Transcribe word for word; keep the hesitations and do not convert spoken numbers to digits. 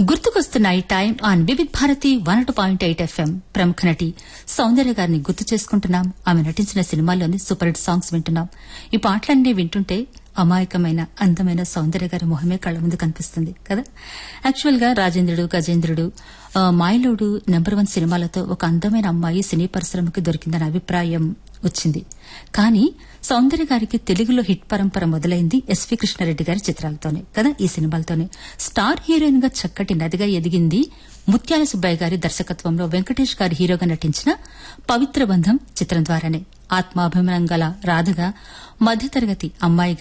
గుర్తుకొస్తున్నాయి time on Vividh Bharati one two point eight FM. ప్రముఖ నటి సౌందర్య గారిని గుర్తు చేసుకుంటున్నాం. ఆమె నటించిన సినిమాల్లోని సూపర్ హిట్ సాంగ్స్ వింటున్నాం. ఈ పాటలన్నీ వింటుంటే అమాయకమైన అందమైన సౌందర్య గారి మొహమే కళ్ల ముందు కనిపిస్తుంది కదా. యాక్చువల్ గా రాజేంద్రుడు, గజేంద్రుడు, మాయలోడు, నెంబర్ వన్ సినిమాలతో ఒక అందమైన అమ్మాయి సినీ పరిశ్రమకి దొరికిందన్న అభిప్రాయం వచ్చింది. కానీ సౌందర్య గారికి తెలుగులో హిట్ పరంపర మొదలైంది ఎస్వి కృష్ణారెడ్డి గారి చిత్రాలతోనే కదా. ఈ సినిమాలతోనే స్టార్ హీరోయిన్ గా చక్కటి నదిగా ఎదిగింది ముత్యాల సుబ్బయ్య గారి దర్శకత్వంలో వెంకటేష్ గారి హీరోగా నటించిన పవిత్ర బంధం చిత్రం ద్వారానే. ఆత్మాభిమానం గల రాధగా మధ్యతరగతి అమ్మాయిగా